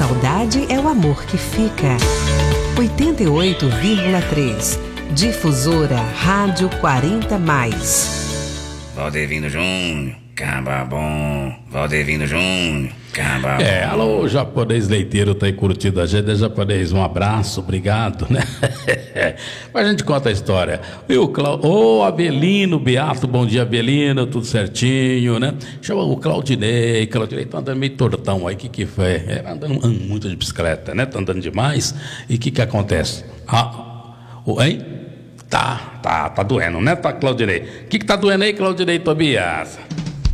saudade é o amor que fica. 88,3. Difusora Rádio 40+. Valdevino Júnior, caba bom. Valdevino Júnior, caba bom. Alô, japonês leiteiro, tá aí curtindo a gente, japonês, um abraço, obrigado, né? Mas a gente conta a história. E o Avelino, Beato, bom dia, Avelino, tudo certinho, né? Chama o Claudinei tá andando meio tortão aí, que foi? Andando muito de bicicleta, né? Tá andando demais, e o que acontece? Hein? Tá doendo, né, Claudinei? O que tá doendo aí, Claudinei Tobias?